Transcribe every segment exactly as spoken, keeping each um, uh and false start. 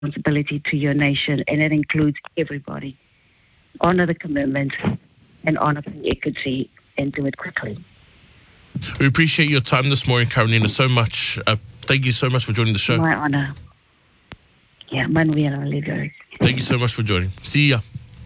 responsibility to your nation, and it includes everybody. Honor the commitment and honor the equity and do it quickly. We appreciate your time this morning, Carolina, so much. Uh, thank you so much for joining the show. My honor. Yeah, Manuela Oliver. Thank you so much for joining. See ya.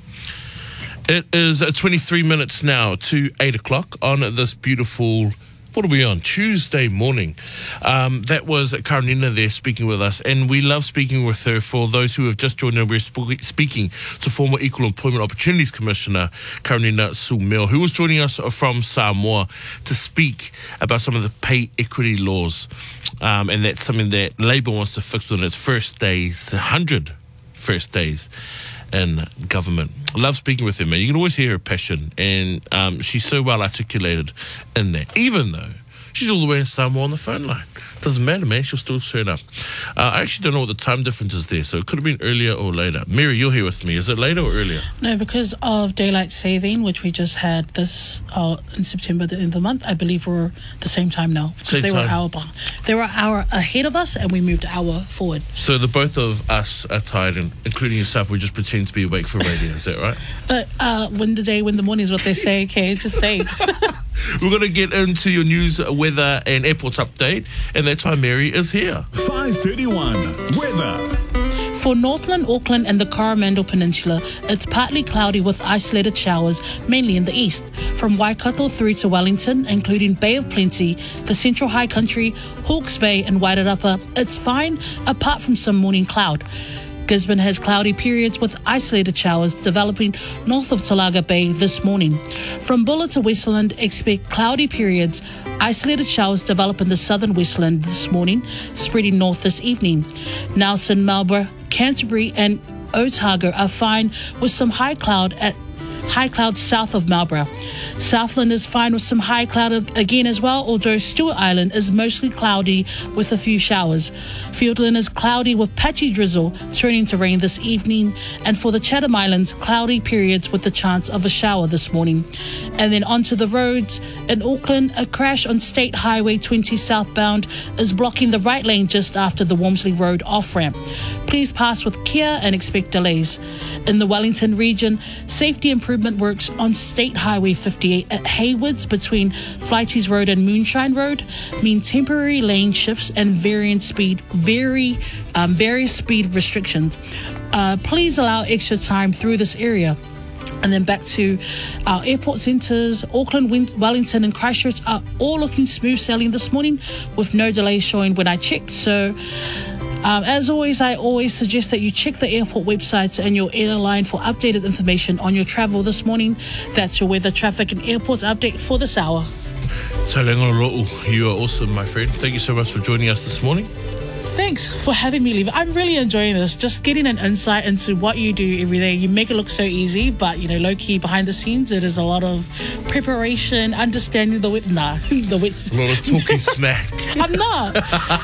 It is twenty-three minutes now to eight o'clock on this beautiful, what are we on, Tuesday morning. Um, that was Carolina there speaking with us, and we love speaking with her. For those who have just joined her, we're sp- speaking to former Equal Employment Opportunities Commissioner Carolina Sumil, who was joining us from Samoa to speak about some of the pay equity laws, um, and that's something that Labour wants to fix within its first days, one hundred first days in government. I love speaking with her, man. You can always hear her passion, and um, she's so well articulated in that, even though she's all the way in Samoa on the phone line. Doesn't matter, man. She'll still turn up. Uh, I actually don't know what the time difference is there, so it could have been earlier or later. Mary, you're here with me. Is it later or earlier? No, because of daylight saving, which we just had this uh, in September, the end of the month, I believe we're the same time now. Because Same they time. were an hour behind. They were an hour ahead of us, and we moved an hour forward. So the both of us are tired, and including yourself, we just pretend to be awake for radio. Is that right? But uh, win the day, win the morning is what they say, okay? Just say. We're going to get into your news, weather, and airports update, and that's why Mary is here. five thirty-one weather. For Northland, Auckland and the Coromandel Peninsula, it's partly cloudy with isolated showers, mainly in the east. From Waikato through to Wellington, including Bay of Plenty, the Central High Country, Hawke's Bay and Wairarapa, it's fine, apart from some morning cloud. Gisborne has cloudy periods with isolated showers developing north of Talaga Bay this morning. From Bulla to Westland, expect cloudy periods, isolated showers develop in the southern Westland this morning, spreading north this evening. Nelson, Marlborough, Canterbury and Otago are fine with some high cloud at high cloud south of Marlborough. Southland is fine with some high cloud again as well, although Stewart Island is mostly cloudy with a few showers. Fiordland is cloudy with patchy drizzle, turning to rain this evening. And for the Chatham Islands, cloudy periods with the chance of a shower this morning. And then onto the roads. In Auckland, a crash on State Highway twenty southbound is blocking the right lane just after the Walmsley Road off-ramp. Please pass with care and expect delays. In the Wellington region, safety improvement works on State Highway fifty-eight at Haywoods between Flighties Road and Moonshine Road mean temporary lane shifts and variant speed, very, um, various speed restrictions. Uh, please allow extra time through this area. And then back to our airport centres. Auckland, Wellington and Christchurch are all looking smooth sailing this morning with no delays showing when I checked. So Um, as always, I always suggest that you check the airport websites and your airline for updated information on your travel this morning. That's your weather, traffic and airports update for this hour. Tauranga Ro'u, you are awesome, my friend. Thank you so much for joining us this morning. Thanks for having me, Levi. I'm really enjoying this. Just getting an insight into what you do every day. You make it look so easy, but, you know, low-key behind the scenes, it is a lot of preparation, understanding the wit. Nah, the wits. A lot of talking smack. I'm not.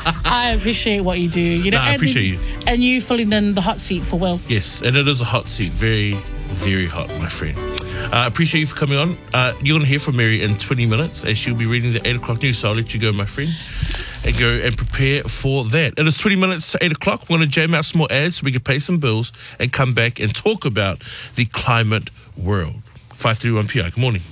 I appreciate what you do. You know, Nah, I and, appreciate you. And you filling in the hot seat for Will. Yes, and it is a hot seat. Very, very hot, my friend. I uh, appreciate you for coming on. Uh, you're going to hear from Mary in twenty minutes, as she'll be reading the eight o'clock news, so I'll let you go, my friend, and go and prepare for that. It is twenty minutes to eight o'clock. We're going to jam out some more ads so we can pay some bills and come back and talk about the climate world. five thirty-one P I, good morning.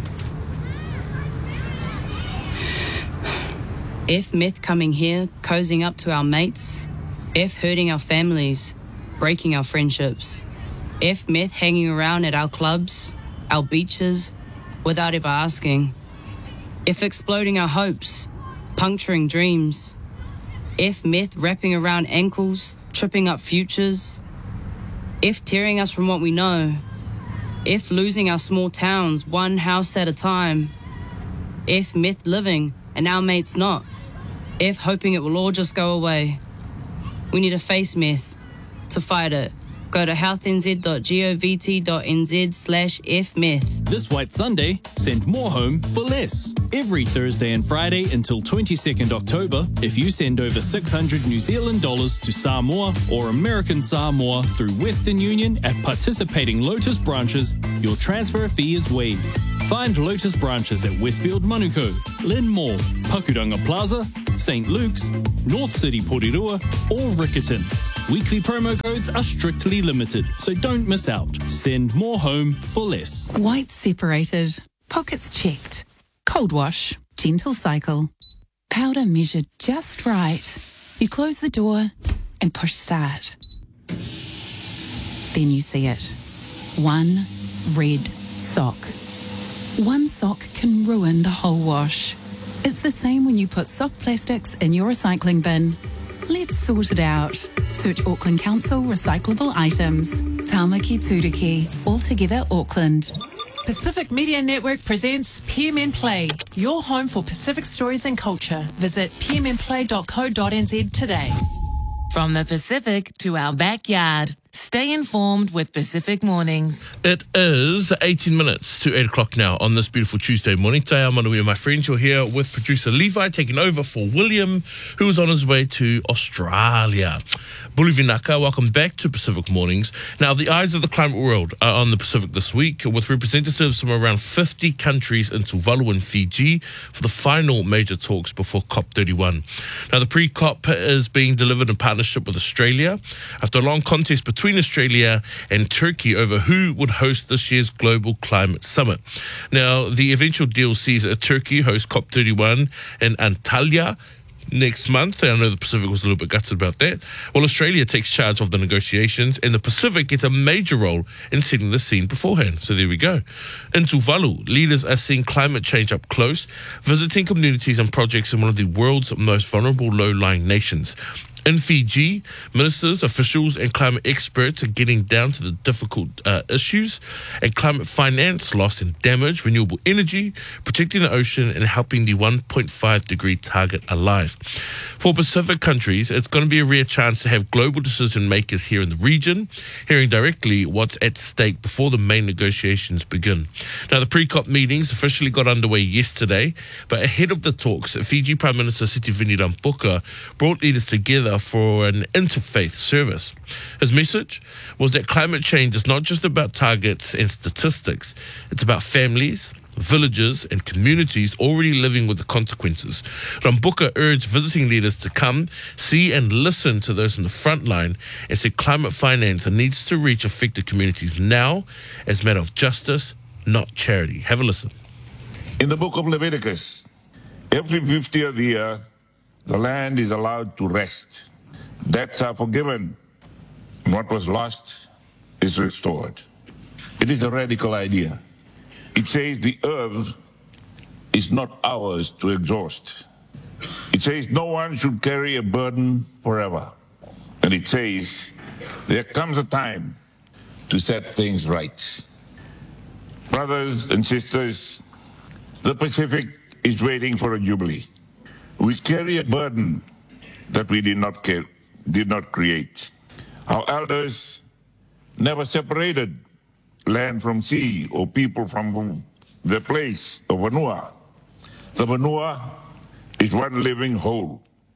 If myth coming here, cozying up to our mates. If hurting our families, breaking our friendships. If myth hanging around at our clubs, our beaches, without ever asking. If exploding our hopes, puncturing dreams. If myth wrapping around ankles, tripping up futures. If tearing us from what we know. If losing our small towns one house at a time. If myth living and our mates not. If hoping it will all just go away. We need to face myth. To fight it, go to healthnz.govt.nz slash fmyth. This White Sunday, send more home for less. Every Thursday and Friday until twenty-second October, if you send over six hundred New Zealand dollars to Samoa or American Samoa through Western Union at participating Lotus branches, your transfer fee is waived. Find Lotus branches at Westfield Manukau, Lynn Mall, Pakuranga Plaza, Saint Luke's, North City Porirua or Rickerton. Weekly promo codes are strictly limited, so don't miss out. Send more home for less. Whites separated, pockets checked. Cold wash, gentle cycle. Powder measured just right. You close the door and push start. Then you see it. One red sock. One sock can ruin the whole wash. It's the same when you put soft plastics in your recycling bin. Let's sort it out. Search Auckland Council recyclable items. Tāmaki Turiki, altogether Auckland. Pacific Media Network presents P M N Play, your home for Pacific stories and culture. Visit p m n play dot co dot n z today. From the Pacific to our backyard. Stay informed with Pacific Mornings. It is eighteen minutes to eight o'clock now on this beautiful Tuesday morning. Te Amanui, my friends, you're here with producer Levi taking over for William, who is on his way to Australia. Buli Vinaka, welcome back to Pacific Mornings. Now, the eyes of the climate world are on the Pacific this week, with representatives from around fifty countries in Tuvalu and Fiji for the final major talks before COP thirty-one. Now, the pre-COP is being delivered in partnership with Australia after a long contest between between Australia and Turkey over who would host this year's Global Climate Summit. Now, the eventual deal sees uh, Turkey host COP thirty-one in Antalya next month. I know the Pacific was a little bit gutted about that. Well, Australia takes charge of the negotiations, and the Pacific gets a major role in setting the scene beforehand. So there we go. In Tuvalu, leaders are seeing climate change up close, visiting communities and projects in one of the world's most vulnerable low-lying nations. In Fiji, ministers, officials, and climate experts are getting down to the difficult uh, issues and climate finance, loss and damage, renewable energy, protecting the ocean, and helping the one point five degree target alive. For Pacific countries, it's going to be a rare chance to have global decision makers here in the region, hearing directly what's at stake before the main negotiations begin. Now, the pre-COP meetings officially got underway yesterday, but ahead of the talks, Fiji Prime Minister Sitiveni Rabuka brought leaders together for an interfaith service. His message was that climate change is not just about targets and statistics. It's about families, villages and communities already living with the consequences. Rabuka urged visiting leaders to come, see and listen to those in the front line and said climate finance needs to reach affected communities now as a matter of justice, not charity. Have a listen. In the book of Leviticus, every fiftieth year, the land is allowed to rest. Debts are forgiven. What was lost is restored. It is a radical idea. It says the earth is not ours to exhaust. It says no one should carry a burden forever. And it says there comes a time to set things right. Brothers and sisters, the Pacific is waiting for a jubilee. We carry a burden that we did not care, did not create. Our elders never separated land from sea or people from the place of Vanua. The Vanua is one living whole.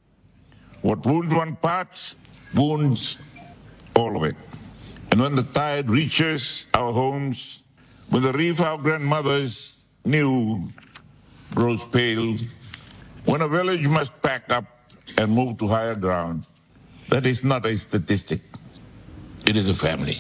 What wounds one part, wounds all of it. And when the tide reaches our homes, when the reef our grandmothers knew grows pale, when a village must pack up and move to higher ground, that is not a statistic. It is a family.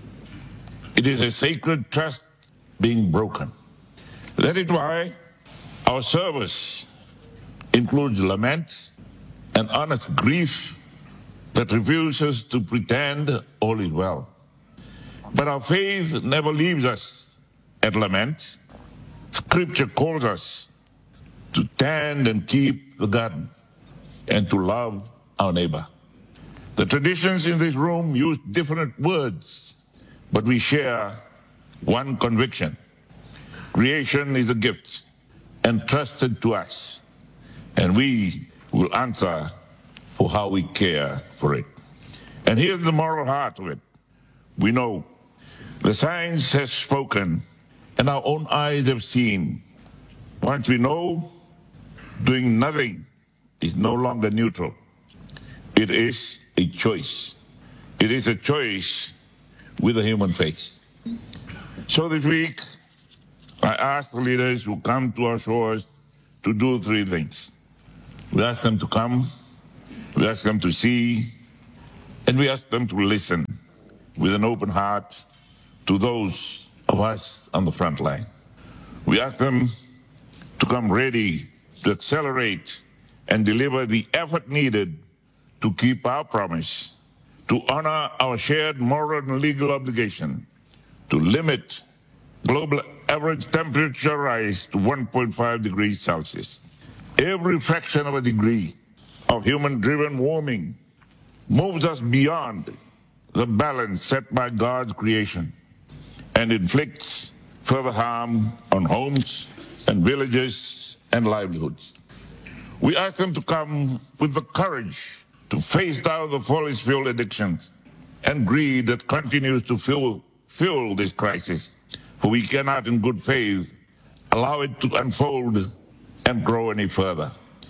It is a sacred trust being broken. That is why our service includes lament and honest grief that refuses to pretend all is well. But our faith never leaves us at lament. Scripture calls us to tend and keep the garden and to love our neighbor. The traditions in this room use different words, but we share one conviction. Creation is a gift entrusted to us, and we will answer for how we care for it. And here's the moral heart of it. We know the science has spoken and our own eyes have seen. Once we know, doing nothing is no longer neutral. It is a choice. It is a choice with a human face. So this week, I ask the leaders who come to our shores to do three things. We ask them to come, we ask them to see, And we ask them to listen with an open heart to those of us on the front line. We ask them to come ready to accelerate and deliver the effort needed to keep our promise, to honor our shared moral and legal obligation, to limit global average temperature rise to one point five degrees Celsius. Every fraction of a degree of human-driven warming moves us beyond the balance set by God's creation and inflicts further harm on homes and villages and livelihoods. We ask them to come with the courage to face down the fossil fuel addictions and greed that continues to fuel, fuel this crisis, for we cannot in good faith allow it to unfold and grow any further.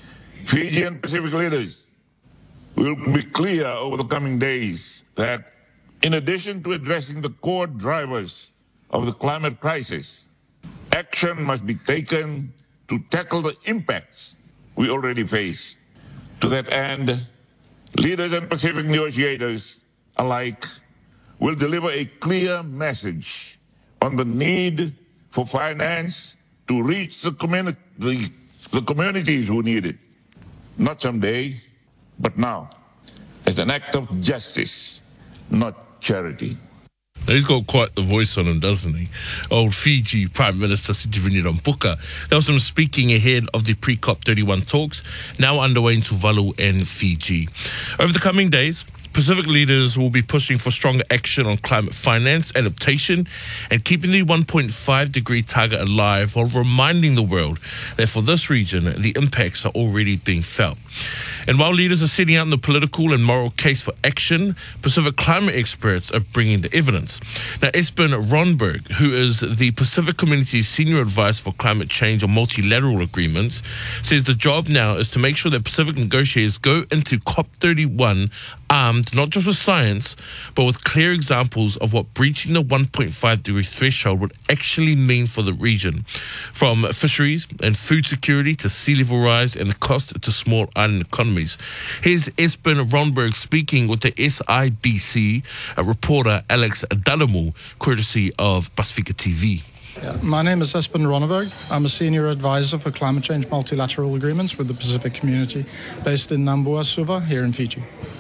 Fiji and Pacific leaders will be clear over the coming days that in addition to addressing the core drivers of the climate crisis, action must be taken to tackle the impacts we already face. To that end, leaders and Pacific negotiators alike will deliver a clear message on the need for finance to reach the, communi- the, the communities who need it, not someday, but now, as an act of justice, not charity. He's got quite the voice on him, doesn't he? Old Fiji Prime Minister Sitiveni Rabuka. That was him speaking ahead of the pre-COP thirty-one talks, now underway in Tuvalu and Fiji. Over the coming days, Pacific leaders will be pushing for stronger action on climate finance, adaptation, and keeping the one point five degree target alive, while reminding the world that for this region, the impacts are already being felt. And while leaders are setting out in the political and moral case for action, Pacific climate experts are bringing the evidence. Now, Espen Ronberg, who is the Pacific Community's senior advisor for climate change and multilateral agreements, says the job now is to make sure that Pacific negotiators go into COP thirty-one armed not just with science, but with clear examples of what breaching the one point five degree threshold would actually mean for the region, from fisheries and food security to sea level rise and the cost to small island economies. Here's Espen Ronberg speaking with the S I B C uh, reporter Alex Dalamu, courtesy of Pacifica T V. Yeah, my name is Espen Ronneberg. I'm a senior advisor for climate change multilateral agreements with the Pacific Community, based in Namboa, Suva, here in Fiji.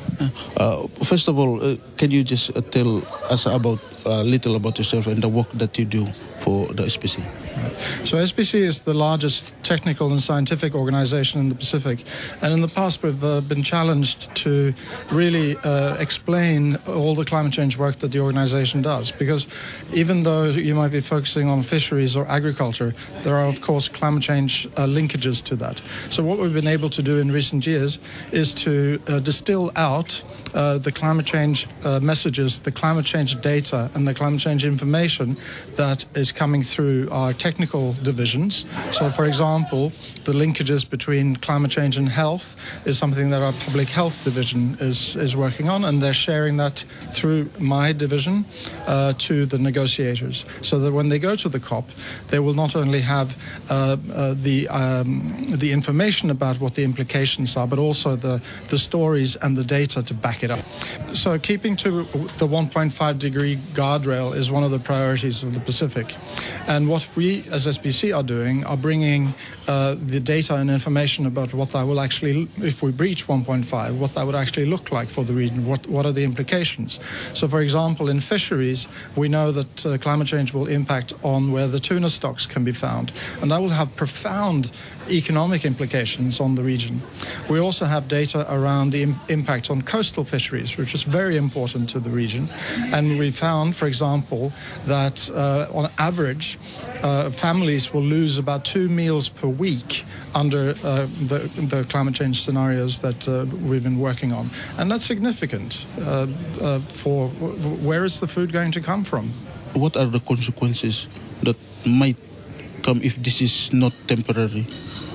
Uh, first of all, uh, can you just uh, tell us about a uh, little about yourself and the work that you do for the S P C? So S P C is the largest technical and scientific organization in the Pacific, and in the past we've uh, been challenged to really uh, explain all the climate change work that the organization does, because even though you might be focusing on fisheries or agriculture, there are of course climate change uh, linkages to that. So what we've been able to do in recent years is to uh, distill out uh, the climate change uh, messages, the climate change data and the climate change information that is coming through our technical divisions. So, for example, the linkages between climate change and health is something that our public health division is, is working on, and they're sharing that through my division uh, to the negotiators, so that when they go to the COP, they will not only have uh, uh, the, um, the information about what the implications are, but also the, the stories and the data to back it up. So keeping to the one point five degree guardrail is one of the priorities of the Pacific. And what we as S P C are doing are bringing uh, the data and information about what that will actually, if we breach one point five, what that would actually look like for the region, what, what are the implications. So for example, in fisheries, we know that uh, climate change will impact on where the tuna stocks can be found, and that will have profound economic implications on the region. We also have data around the im- impact on coastal fisheries, which is very important to the region. And we found, for example, that uh, on average, uh, families will lose about two meals per week under uh, the, the climate change scenarios that uh, we've been working on. And that's significant uh, uh, for w- where is the food going to come from? What are the consequences that might come if this is not temporary?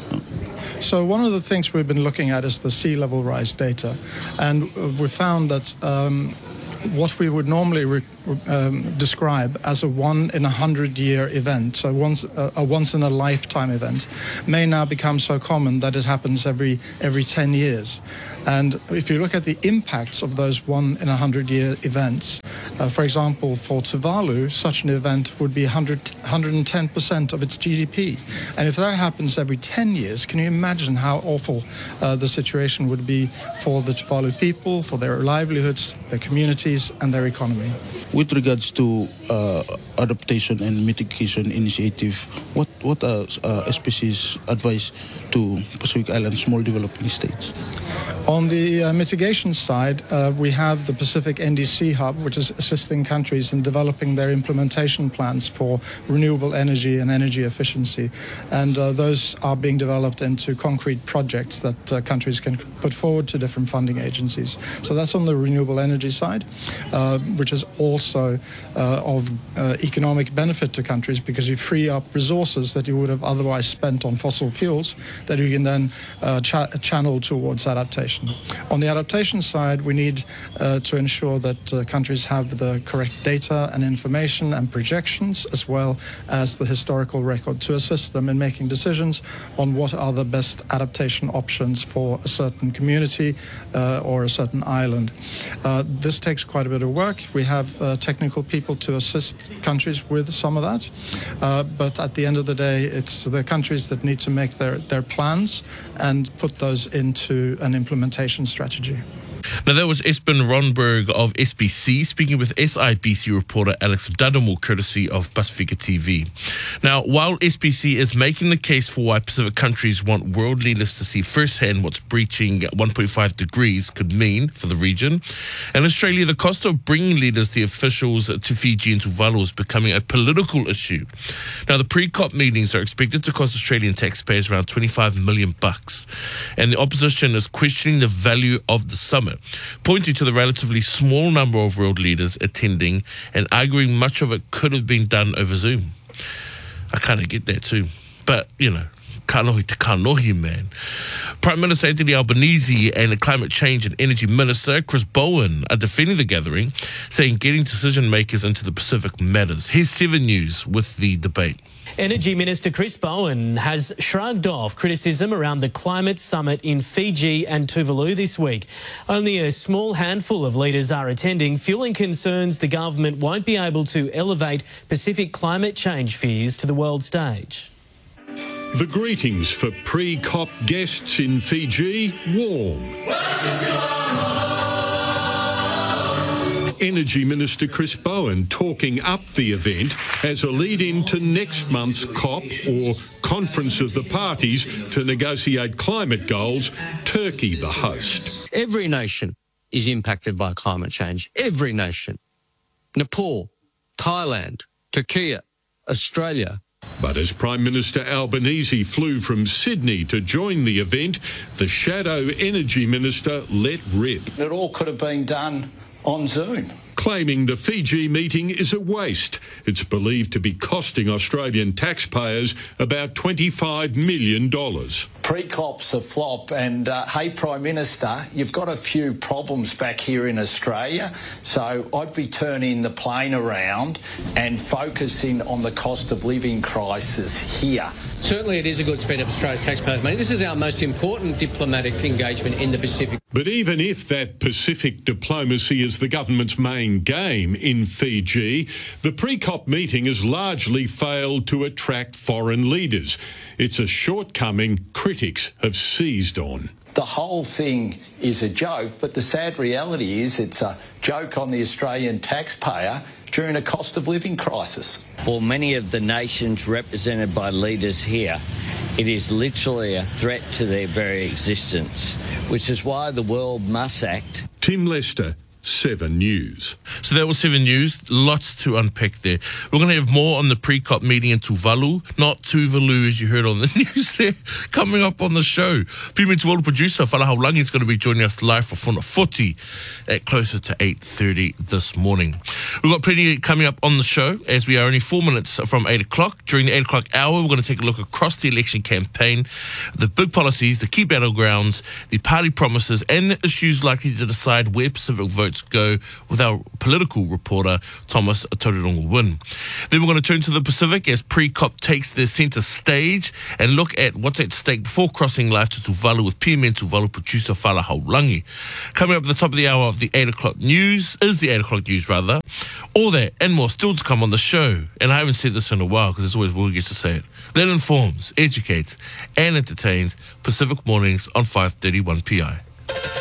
So one of the things we've been looking at is the sea level rise data, and we found that um, what we would normally re- um, describe as a one in a hundred year event, so once uh, a once in a lifetime event, may now become so common that it happens every every ten years. And if you look at the impacts of those one in a hundred year events, uh, for example, for Tuvalu, such an event would be one hundred, one hundred ten percent of its G D P. And if that happens every ten years, can you imagine how awful uh, the situation would be for the Tuvalu people, for their livelihoods, their communities, and their economy? With regards to uh, adaptation and mitigation initiative, what, what are uh, S P C's advice to Pacific Island small developing states? On the uh, mitigation side, uh, we have the Pacific N D C Hub, which is assisting countries in developing their implementation plans for renewable energy and energy efficiency. And uh, those are being developed into concrete projects that uh, countries can put forward to different funding agencies. So that's on the renewable energy side, uh, which is also uh, of uh, economic benefit to countries because you free up resources that you would have otherwise spent on fossil fuels that you can then uh, cha- channel towards adaptation. On the adaptation side, we need uh, to ensure that uh, countries have the correct data and information and projections, as well as the historical record to assist them in making decisions on what are the best adaptation options for a certain community uh, or a certain island. Uh, this takes quite a bit of work. We have uh, technical people to assist countries with some of that, uh, but at the end of the day, it's the countries that need to make their, their plans and put those into an implementation strategy. Now, that was Espen Ronberg of S B C speaking with S I B C reporter Alex Dadamo, courtesy of Pacifica T V. Now, while S B C is making the case for why Pacific countries want world leaders to see firsthand what's breaching one point five degrees could mean for the region, in Australia, the cost of bringing leaders, the officials to Fiji and Tuvalu is becoming a political issue. Now, the pre-COP meetings are expected to cost Australian taxpayers around twenty-five million bucks, and the opposition is questioning the value of the summit, pointing to the relatively small number of world leaders attending and arguing much of it could have been done over Zoom. I kind of get that too. But, you know, kanohi te kanohi, man. Prime Minister Anthony Albanese and the Climate Change and Energy Minister Chris Bowen are defending the gathering, saying getting decision makers into the Pacific matters. Here's Seven News with the debate. Energy Minister Chris Bowen has shrugged off criticism around the climate summit in Fiji and Tuvalu this week. Only a small handful of leaders are attending, fueling concerns the government won't be able to elevate Pacific climate change fears to the world stage. The greetings for pre-COP guests in Fiji, warm. Energy Minister Chris Bowen talking up the event as a lead-in to next month's COP, or Conference of the Parties to Negotiate Climate Goals, Turkey the host. Every nation is impacted by climate change. Every nation. Nepal, Thailand, Turkey, Australia. But as Prime Minister Albanese flew from Sydney to join the event, the shadow energy minister let rip. It all could have been done on Zoom. Claiming the Fiji meeting is a waste. It's believed to be costing Australian taxpayers about twenty-five million dollars. Pre-COP's a flop, and uh, hey, Prime Minister, you've got a few problems back here in Australia, so I'd be turning the plane around and focusing on the cost of living crisis here. Certainly it is a good spend of Australia's taxpayers' money. This is our most important diplomatic engagement in the Pacific. But even if that Pacific diplomacy is the government's main game in Fiji, the pre-COP meeting has largely failed to attract foreign leaders. It's a shortcoming critics have seized on. The whole thing is a joke, but the sad reality is it's a joke on the Australian taxpayer during a cost of living crisis. For many of the nations represented by leaders here, it is literally a threat to their very existence, which is why the world must act. Tim Lester, Seven News. So that was Seven News. Lots to unpack there. We're going to have more on the pre-COP meeting in Tuvalu, not Tuvalu as you heard on the news there, coming up on the show. Pime Tuvalu producer Whalahau Langi is going to be joining us live for Whana Footy at closer to eight thirty this morning. We've got plenty coming up on the show, as we are only four minutes from eight o'clock. During the eight o'clock hour, we're going to take a look across the election campaign, the big policies, the key battlegrounds, the party promises, and the issues likely to decide where Pacific votes go with our political reporter, Thomas Tauranga Wynn. Then we're going to turn to the Pacific as pre-COP takes the centre stage and look at what's at stake before crossing live to Tuvalu with P M N Tuvalu producer Fala Haulangi. Coming up at the top of the hour of the eight o'clock news, is the eight o'clock news rather. All that and more still to come on the show. And I haven't said this in a while because it's always Will gets to say it. That informs, educates and entertains. Pacific Mornings on five thirty-one P I.